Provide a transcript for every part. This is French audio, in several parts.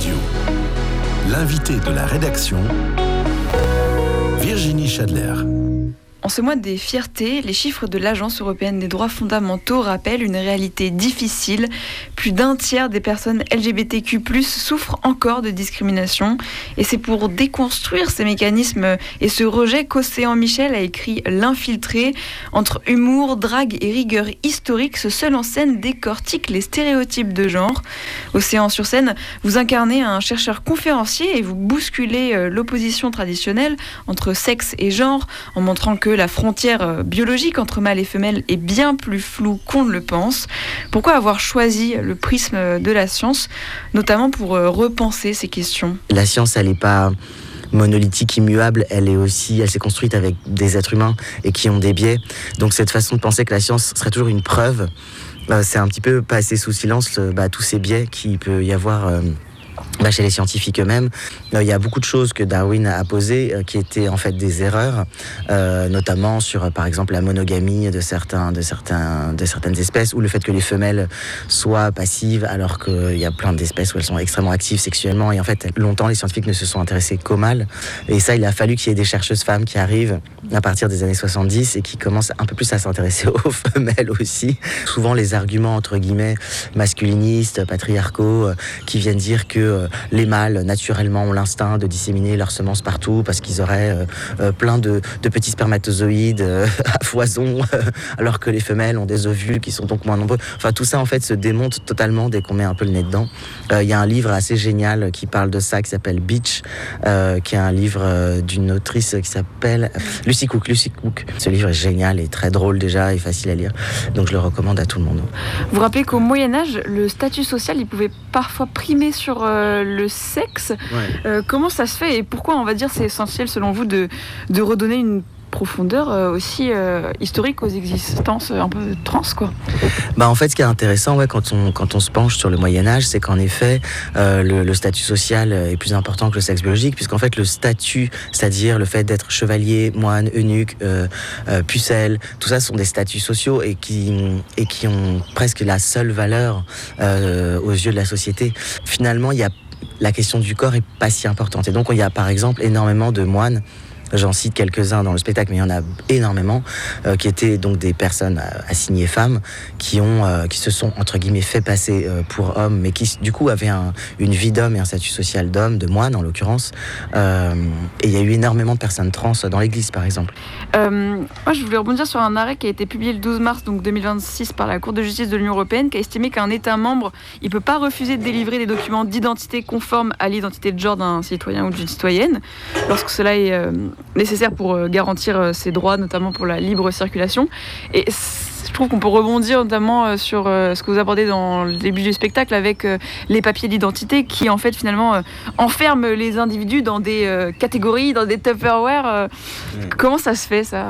Radio. L'invité de la rédaction, Virginie Chadler. En ce mois des fiertés, les chiffres de l'Agence européenne des droits fondamentaux rappellent une réalité difficile. Plus d'un tiers des personnes LGBTQ+, souffrent encore de discrimination. Et c'est pour déconstruire ces mécanismes et ce rejet qu'Océan Michel a écrit L'Infiltré. Entre humour, drague et rigueur historique, ce seul en scène décortique les stéréotypes de genre. Océan sur scène, vous incarnez un chercheur conférencier et vous bousculez l'opposition traditionnelle entre sexe et genre en montrant que la frontière biologique entre mâle et femelle est bien plus floue qu'on ne le pense. Pourquoi avoir choisi le prisme de la science, notamment pour repenser ces questions ? La science, elle n'est pas monolithique, immuable, elle s'est construite avec des êtres humains et qui ont des biais. Donc cette façon de penser que la science serait toujours une preuve, c'est un petit peu passer sous silence tous ces biais qu'il peut y avoir chez les scientifiques eux-mêmes. Il y a beaucoup de choses que Darwin a posées qui étaient en fait des erreurs, notamment sur par exemple la monogamie de certaines espèces, ou le fait que les femelles soient passives alors qu'il y a plein d'espèces où elles sont extrêmement actives sexuellement. Et en fait, longtemps, les scientifiques ne se sont intéressés qu'au mâle. Et ça, il a fallu qu'il y ait des chercheuses femmes qui arrivent à partir des années 70 et qui commencent un peu plus à s'intéresser aux femelles aussi. Souvent, les arguments entre guillemets masculinistes, patriarcaux, qui viennent dire que les mâles, naturellement, ont l'instinct de disséminer leurs semences partout parce qu'ils auraient plein de petits spermatozoïdes à foison, alors que les femelles ont des ovules qui sont donc moins nombreux. Enfin, tout ça, en fait, se démonte totalement dès qu'on met un peu le nez dedans. Il y a un livre assez génial qui parle de ça, qui s'appelle Bitch, qui est un livre d'une autrice qui s'appelle Lucy Cook. Ce livre est génial et très drôle déjà et facile à lire. Donc, je le recommande à tout le monde. Vous rappelez qu'au Moyen-Âge, le statut social, il pouvait parfois primer sur le sexe. Ouais. Comment ça se fait et pourquoi, on va dire, c'est essentiel selon vous de redonner une profondeur aussi historique aux existences un peu trans, quoi. En fait, ce qui est intéressant, quand on se penche sur le Moyen-Âge, c'est qu'en effet, le statut social est plus important que le sexe biologique, puisqu'en fait, le statut, c'est-à-dire le fait d'être chevalier, moine, eunuque, pucelle, tout ça sont des statuts sociaux et qui ont presque la seule valeur aux yeux de la société. Finalement, la question du corps est pas si importante. Et donc, il y a par exemple énormément de moines. J'en cite quelques-uns dans le spectacle, mais il y en a énormément, qui étaient donc des personnes assignées femmes, qui se sont, entre guillemets, fait passer pour hommes, mais qui, du coup, avaient une vie d'homme et un statut social d'homme, de moine en l'occurrence. Et il y a eu énormément de personnes trans dans l'église, par exemple. Moi, je voulais rebondir sur un arrêt qui a été publié le 12 mars donc 2026 par la Cour de justice de l'Union européenne, qui a estimé qu'un État membre, il ne peut pas refuser de délivrer des documents d'identité conformes à l'identité de genre d'un citoyen ou d'une citoyenne, lorsque cela est nécessaire pour garantir ses droits, notamment pour la libre circulation. Et je trouve qu'on peut rebondir notamment sur ce que vous abordez dans le début du spectacle avec les papiers d'identité qui, en fait, finalement, enferment les individus dans des catégories, dans des Tupperware. Comment ça se fait, ça ?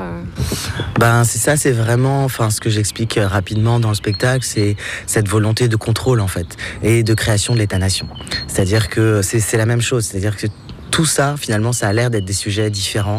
C'est ça, c'est vraiment, ce que j'explique rapidement dans le spectacle, c'est cette volonté de contrôle, en fait, et de création de l'État-nation. C'est-à-dire que c'est la même chose, c'est-à-dire que tout ça, finalement, ça a l'air d'être des sujets différents.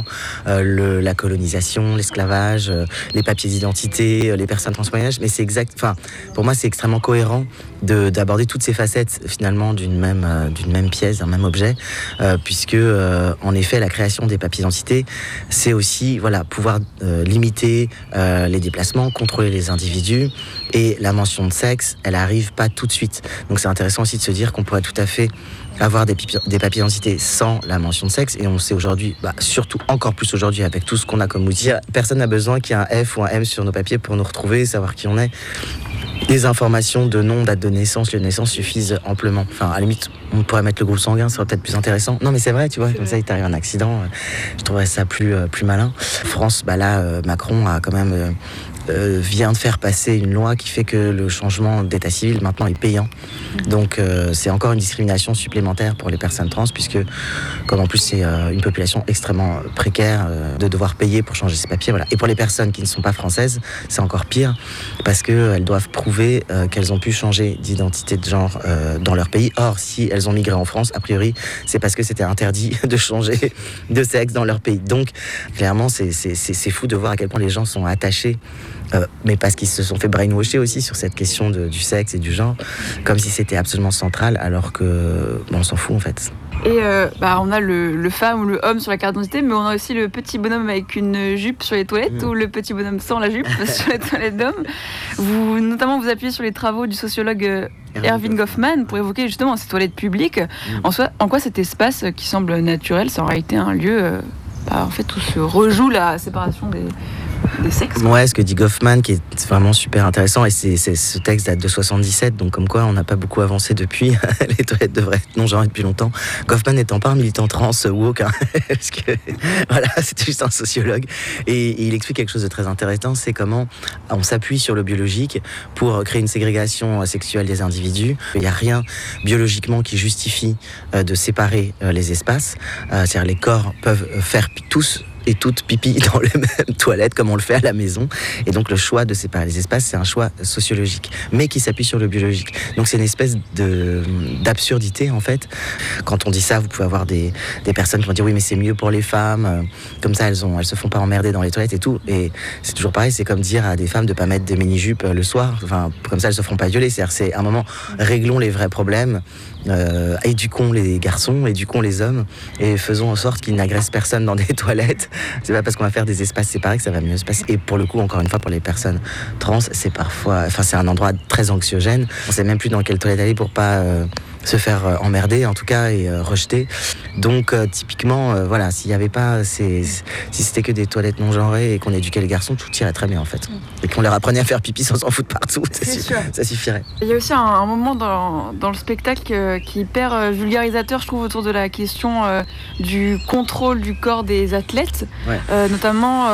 La colonisation, l'esclavage, les papiers d'identité, les personnes trans Moyen-Âge, mais c'est exact. Pour moi, c'est extrêmement cohérent d'aborder toutes ces facettes, finalement, d'une même pièce, d'un même objet, puisque, en effet, la création des papiers d'identité, c'est aussi, pouvoir limiter les déplacements, contrôler les individus, et la mention de sexe, elle arrive pas tout de suite. Donc, c'est intéressant aussi de se dire qu'on pourrait tout à fait avoir des papiers d'identité sans la mention de sexe, et on sait aujourd'hui, surtout encore plus aujourd'hui avec tout ce qu'on a comme outil, personne n'a besoin qu'il y ait un F ou un M sur nos papiers pour nous retrouver, savoir qui on est. Les informations de nom, date de naissance, lieu de naissance suffisent amplement. À la limite, on pourrait mettre le groupe sanguin, ça serait peut-être plus intéressant. Non mais c'est vrai, tu vois, comme ça il t'arrive un accident, je trouverais ça plus malin. France, Macron a quand même vient de faire passer une loi qui fait que le changement d'état civil maintenant est payant. Donc c'est encore une discrimination supplémentaire pour les personnes trans, puisque comme en plus c'est une population extrêmement précaire, de devoir payer pour changer ses papiers. Et pour les personnes qui ne sont pas françaises, c'est encore pire, parce qu'elles doivent prouver qu'elles ont pu changer d'identité de genre dans leur pays. Or, si elles ont migré en France, a priori, c'est parce que c'était interdit de changer de sexe dans leur pays. Donc, clairement, c'est fou de voir à quel point les gens sont attachés mais parce qu'ils se sont fait brainwasher aussi sur cette question du sexe et du genre, comme si c'était absolument central, alors que on s'en fout en fait. Et on a le femme ou le homme sur la carte d'identité, mais on a aussi le petit bonhomme avec une jupe sur les toilettes ou le petit bonhomme sans la jupe sur les toilettes d'hommes. Vous appuyez sur les travaux du sociologue Erving Goffman pour évoquer justement ces toilettes publiques. En quoi cet espace qui semble naturel, c'est en réalité un lieu où se rejoue la séparation des sexes. Ouais, ce que dit Goffman, qui est vraiment super intéressant, et ce texte date de 77, donc comme quoi on n'a pas beaucoup avancé depuis. Les toilettes devraient être non-genrées depuis longtemps. Goffman n'étant pas un militant trans woke, parce que voilà, c'est juste un sociologue, et il explique quelque chose de très intéressant, c'est comment on s'appuie sur le biologique pour créer une ségrégation sexuelle des individus. Il n'y a rien biologiquement qui justifie de séparer les espaces, c'est-à-dire les corps peuvent faire tous et toutes pipi dans les mêmes toilettes comme on le fait à la maison. Et donc le choix de séparer les espaces, c'est un choix sociologique, mais qui s'appuie sur le biologique. Donc c'est une espèce d'absurdité en fait. Quand on dit ça, vous pouvez avoir des personnes qui vont dire oui mais c'est mieux pour les femmes, comme ça elles se font pas emmerder dans les toilettes et tout. Et c'est toujours pareil, c'est comme dire à des femmes de pas mettre des mini-jupes le soir, enfin comme ça elles se feront pas violer. C'est un moment, réglons les vrais problèmes. Éduquons les garçons, éduquons les hommes et faisons en sorte qu'ils n'agressent personne dans des toilettes. C'est pas parce qu'on va faire des espaces séparés que ça va mieux se passer. Et pour le coup, encore une fois, pour les personnes trans, c'est c'est un endroit très anxiogène. On sait même plus dans quelle toilette aller pour pas se faire emmerder en tout cas et rejeter. Donc typiquement, s'il y avait pas si c'était que des toilettes non genrées et qu'on éduquait les garçons, tout irait très bien en fait. Et qu'on leur apprenait à faire pipi sans s'en foutre partout, ça suffirait. Il y a aussi un moment dans le spectacle qui est hyper vulgarisateur, je trouve, autour de la question du contrôle du corps des athlètes. Ouais. Notamment,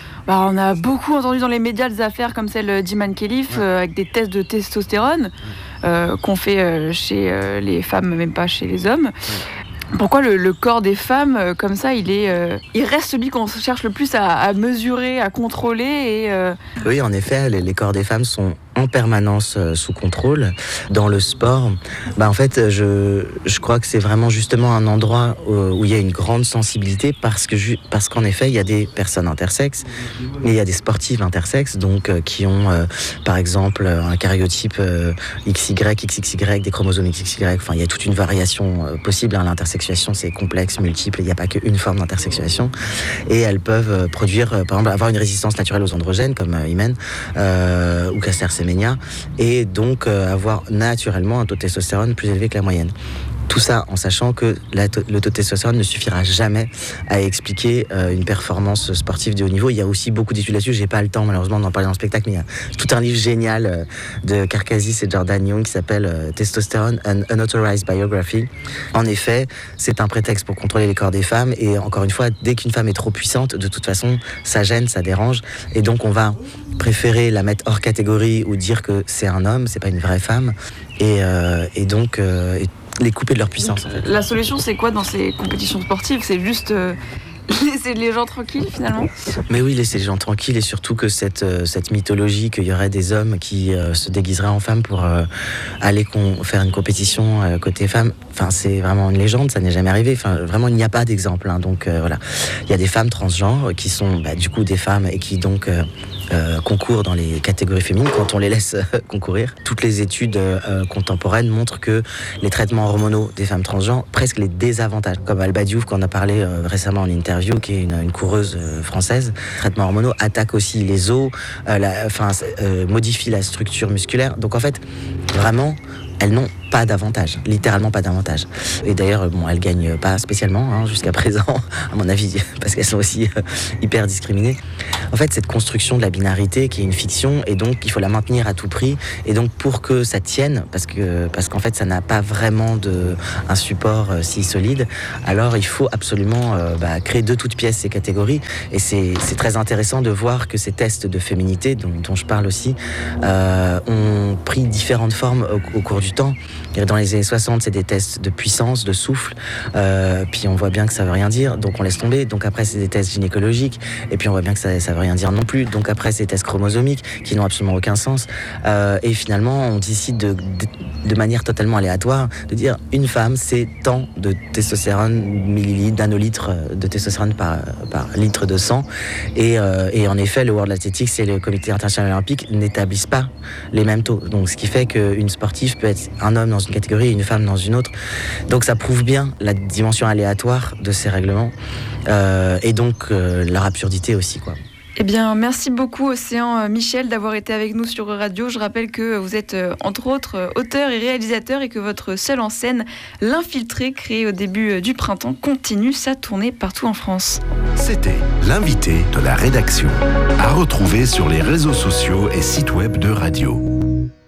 on a beaucoup entendu dans les médias des affaires comme celle d'Iman Khelif, avec des tests de testostérone qu'on fait chez les femmes, même pas chez les hommes. Pourquoi le corps des femmes, comme ça, il reste celui qu'on cherche le plus à mesurer, à contrôler Oui, en effet, les corps des femmes sont en permanence sous contrôle. Dans le sport, en fait, je crois que c'est vraiment justement un endroit où il y a une grande sensibilité parce qu'en effet, il y a des personnes intersexes, mais il y a des sportives intersexes, donc qui ont, par exemple, un karyotype XY, XXY, des chromosomes XXY. Enfin, il y a toute une variation possible. L'intersexuation, c'est complexe, multiple. Il n'y a pas qu'une forme d'intersexuation. Et elles peuvent produire, par exemple, avoir une résistance naturelle aux androgènes, comme Imen ou Caster Semenya, et donc avoir naturellement un taux de testostérone plus élevé que la moyenne. Tout ça en sachant que le taux de testostérone ne suffira jamais à expliquer une performance sportive de haut niveau. Il y a aussi beaucoup d'études là-dessus. J'ai pas le temps malheureusement d'en parler dans le spectacle, mais il y a tout un livre génial de Karkazis et Jordan Young qui s'appelle Testosterone, an Unauthorized Biography. En effet, c'est un prétexte pour contrôler les corps des femmes. Et encore une fois, dès qu'une femme est trop puissante, de toute façon, ça gêne, ça dérange. Et donc on va préférer la mettre hors catégorie ou dire que c'est un homme, c'est pas une vraie femme. Et donc les couper de leur puissance. En fait. La solution, c'est quoi dans ces compétitions sportives ? C'est juste laisser les gens tranquilles, finalement ? Mais oui, laisser les gens tranquilles, et surtout que cette mythologie qu'il y aurait des hommes qui se déguiseraient en femmes pour aller faire une compétition côté femmes, c'est vraiment une légende, ça n'est jamais arrivé. Vraiment, il n'y a pas d'exemple. Donc voilà, il y a des femmes transgenres qui sont du coup des femmes et qui donc concourent dans les catégories féminines quand on les laisse concourir. Toutes les études contemporaines montrent que les traitements hormonaux des femmes transgenres presque les désavantagent. Comme Alba Diouf, qu'on a parlé récemment en interview, qui est une coureuse française. Les traitements hormonaux attaquent aussi les os, modifient la structure musculaire. Donc en fait, vraiment, elles n'ont pas d'avantage, littéralement pas d'avantage. Et d'ailleurs, elles gagnent pas spécialement jusqu'à présent, à mon avis, parce qu'elles sont aussi hyper discriminées. En fait, cette construction de la binarité qui est une fiction, et donc il faut la maintenir à tout prix. Et donc pour que ça tienne, parce qu'en fait, ça n'a pas vraiment un support si solide, alors il faut absolument créer de toutes pièces ces catégories. Et c'est très intéressant de voir que ces tests de féminité, dont je parle aussi, ont pris différentes formes au cours du temps. Dans les années 60, c'est des tests de puissance, de souffle, puis on voit bien que ça veut rien dire, donc on laisse tomber. Donc après, c'est des tests gynécologiques, et puis on voit bien que ça veut rien dire non plus. Donc après, c'est des tests chromosomiques qui n'ont absolument aucun sens. Et finalement, on décide de manière totalement aléatoire, de dire une femme, c'est tant de testostérone millilitres, nanolitres de testostérone par litre de sang. Et en effet, le World Athletics et le Comité international olympique n'établissent pas les mêmes taux. Donc, ce qui fait qu'une sportive peut être un homme dans une catégorie et une femme dans une autre. Donc, ça prouve bien la dimension aléatoire de ces règlements et donc leur absurdité aussi, quoi. Eh bien, merci beaucoup Océan Michel d'avoir été avec nous sur Radio. Je rappelle que vous êtes entre autres auteur et réalisateur et que votre seule en scène, L'Infiltré, créée au début du printemps, continue sa tournée partout en France. C'était l'invité de la rédaction. À retrouver sur les réseaux sociaux et sites web de Radio.